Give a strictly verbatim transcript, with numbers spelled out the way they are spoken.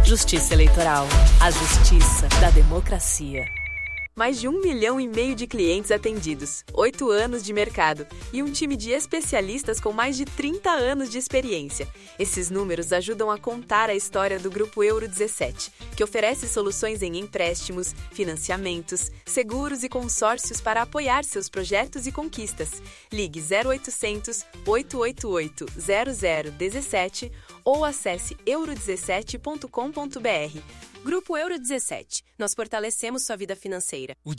Justiça Eleitoral. A justiça da democracia. Mais de um milhão e meio de clientes atendidos, oito anos de mercado e um time de especialistas com mais de trinta anos de experiência. Esses números ajudam a contar a história do Grupo Euro dezessete, que oferece soluções em empréstimos, financiamentos, seguros e consórcios para apoiar seus projetos e conquistas. Ligue zero oitocentos, oito oito oito, zero zero um sete ou acesse euro dezessete ponto com ponto br. Grupo Euro dezessete. Nós fortalecemos sua vida financeira.